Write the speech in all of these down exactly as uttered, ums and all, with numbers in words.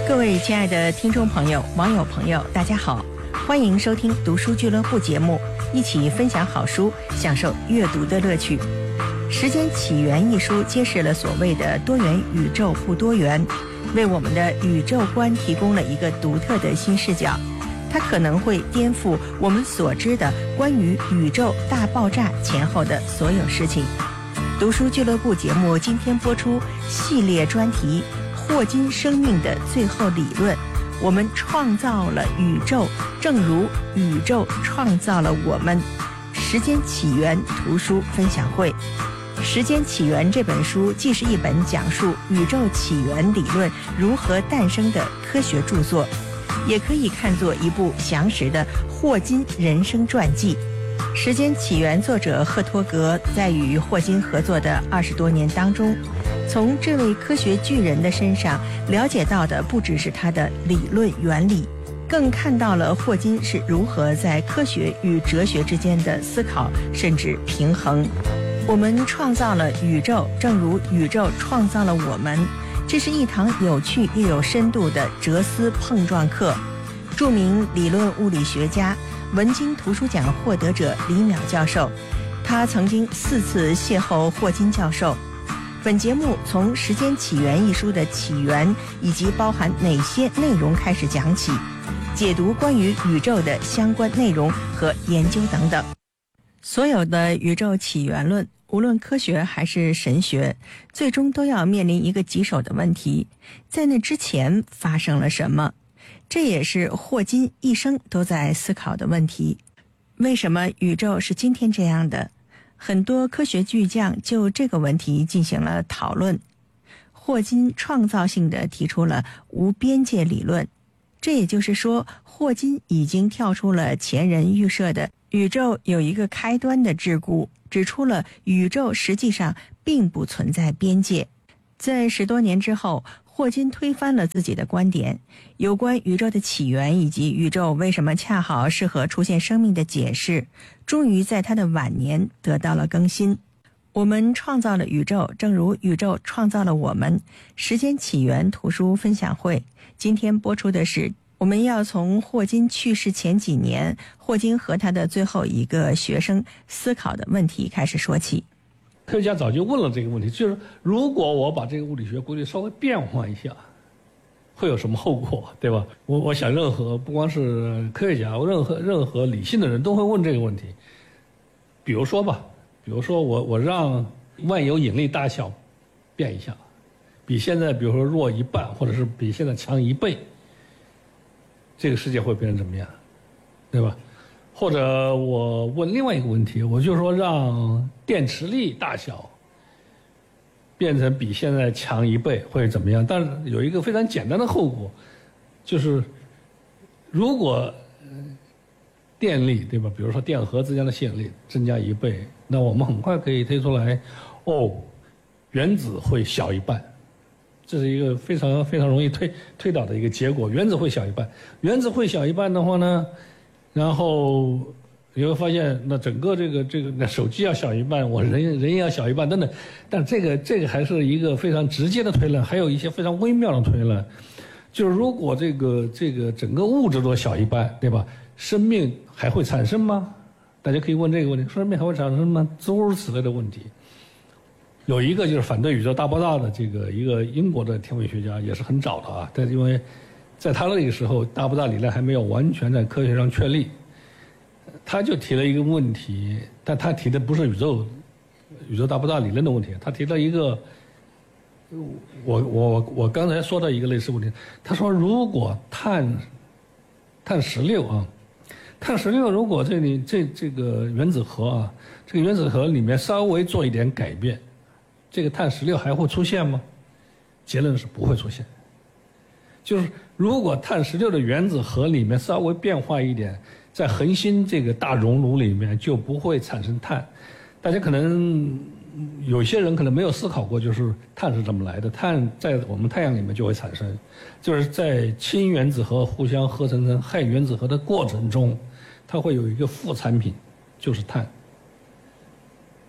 各位亲爱的听众朋友、网友朋友，大家好，欢迎收听读书俱乐部节目，一起分享好书，享受阅读的乐趣。《时间起源》一书揭示了所谓的多元宇宙不多元，为我们的宇宙观提供了一个独特的新视角。它可能会颠覆我们所知的关于宇宙大爆炸前后的所有事情。读书俱乐部节目今天播出系列专题霍金生命的最后理论，我们创造了宇宙，正如宇宙创造了我们。时间起源图书分享会。《时间起源》这本书既是一本讲述宇宙起源理论如何诞生的科学著作，也可以看作一部详实的霍金人生传记。《时间起源》作者赫托格在与霍金合作的二十多年当中，从这位科学巨人的身上了解到的不只是他的理论原理，更看到了霍金是如何在科学与哲学之间的思考甚至平衡。我们创造了宇宙，正如宇宙创造了我们。这是一堂有趣又有深度的哲思碰撞课。著名理论物理学家、文津图书奖获得者李淼教授，他曾经四次邂逅霍金教授。本节目从《时间起源》一书的起源以及包含哪些内容开始讲起，解读关于宇宙的相关内容和研究等等。所有的宇宙起源论，无论科学还是神学，最终都要面临一个棘手的问题：在那之前发生了什么？这也是霍金一生都在思考的问题。为什么宇宙是今天这样的？很多科学巨匠就这个问题进行了讨论。霍金创造性地提出了无边界理论，这也就是说，霍金已经跳出了前人预设的宇宙有一个开端的桎梏，指出了宇宙实际上并不存在边界。在十多年之后，霍金推翻了自己的观点，有关宇宙的起源以及宇宙为什么恰好适合出现生命的解释，终于在他的晚年得到了更新。我们创造了宇宙，正如宇宙创造了我们。时间起源图书分享会，今天播出的是我们要从霍金去世前几年，霍金和他的最后一个学生思考的问题开始说起。 科学家早就问了这个问题，就是如果我把这个物理学规律稍微变化一下，会有什么后果，对吧？我我想任何不光是科学家，任何任何理性的人都会问这个问题。比如说吧，比如说我我让万有引力大小变一下，比现在比如说弱一半，或者是比现在强一倍，这个世界会变成怎么样，对吧？或者我问另外一个问题，我就说让电磁力大小变成比现在强一倍会怎么样？但是有一个非常简单的后果，就是如果电力，对吧？比如说电荷之间的吸引力增加一倍，那我们很快可以推出来，哦，原子会小一半。这是一个非常非常容易推推导的一个结果，原子会小一半。原子会小一半的话呢，然后你会发现，那整个这个这个，那手机要小一半，我人人也要小一半，等等。但这个这个还是一个非常直接的推论，还有一些非常微妙的推论，就是如果这个这个整个物质都小一半，对吧？生命还会产生吗？大家可以问这个问题：生命还会产生吗？诸如此类的问题。有一个就是反对宇宙大爆炸的这个一个英国的天文学家，也是很早的啊，但是因为在他那个时候，大爆炸理论还没有完全在科学上确立，他就提了一个问题，但他提的不是宇宙宇宙大爆炸理论的问题，他提了一个我我我刚才说的一个类似问题。他说，如果碳碳十六啊，碳十六如果这里这这个原子核啊，这个原子核里面稍微做一点改变，这个碳十六还会出现吗？结论是不会出现。就是如果碳十六的原子核里面稍微变化一点，在恒星这个大熔炉里面就不会产生碳。大家可能有些人可能没有思考过，就是碳是怎么来的。碳在我们太阳里面就会产生，就是在氢原子核互相合成成氦原子核的过程中，它会有一个副产品，就是碳。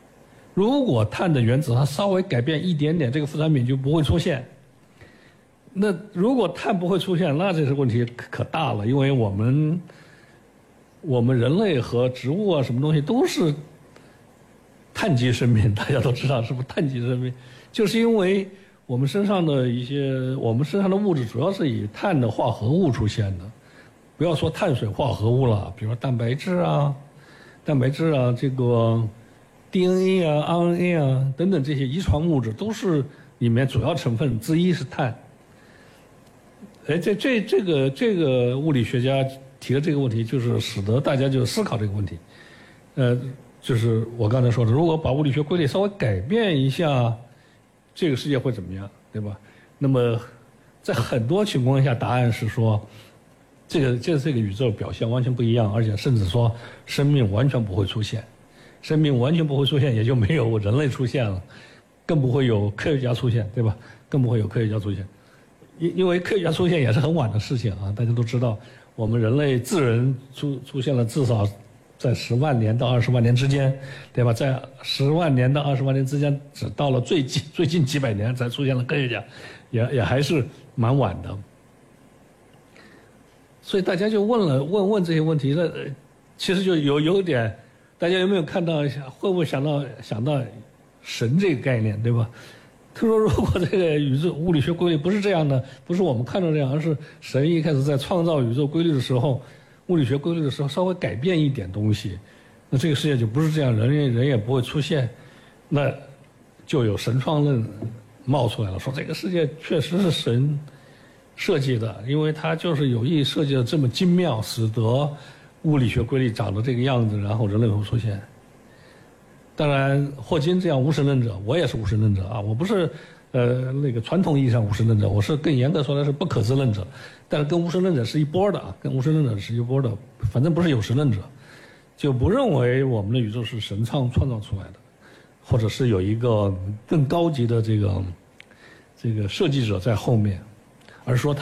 如果碳的原子它稍微改变一点点，这个副产品就不会出现。 那如果碳不会出现，那这是问题可可大了，因为我们我们人类和植物啊，什么东西都是碳基生命，大家都知道是不是碳基生命？就是因为我们身上的一些，我们身上的物质主要是以碳的化合物出现的，不要说碳水化合物了，比如说蛋白质啊、蛋白质啊，这个 D N A 啊、R N A 啊等等这些遗传物质都是里面主要成分之一是碳。哎，这这这个这个物理学家提的这个问题，就是使得大家就思考这个问题。呃，就是我刚才说的，如果把物理学规律稍微改变一下，这个世界会怎么样，对吧？那么，在很多情况下，答案是说，这个这这个宇宙表现完全不一样，而且甚至说生命完全不会出现，生命完全不会出现，也就没有人类出现了，更不会有科学家出现，对吧？更不会有科学家出现。因因为科学家出现也是很晚的事情啊，大家都知道，我们人类智人出出现了至少在十万年到二十万年之间，对吧？在十万年到二十万年之间，只到了最近最近几百年才出现了科学家，也也还是蛮晚的。所以大家就问了问问这些问题，那其实就有有点，大家有没有看到会不会想到想到神这个概念，对吧？他说：“如果这个宇宙物理学规律不是这样的，不是我们看到这样，而是神一开始在创造宇宙规律的时候，物理学规律的时候稍微改变一点东西，那这个世界就不是这样，人人也不会出现，那就有神创论冒出来了，说这个世界确实是神设计的，因为它就是有意设计的这么精妙，使得物理学规律长得这个样子，然后人类会出现。”当然，霍金这样无神论者，我也是无神论者啊！我不是，呃，那个传统意义上无神论者，我是更严格说的是不可知论者，但是跟无神论者是一波的啊，跟无神论者是一波的，反正不是有神论者，就不认为我们的宇宙是神创创造出来的，或者是有一个更高级的这个这个设计者在后面，而说它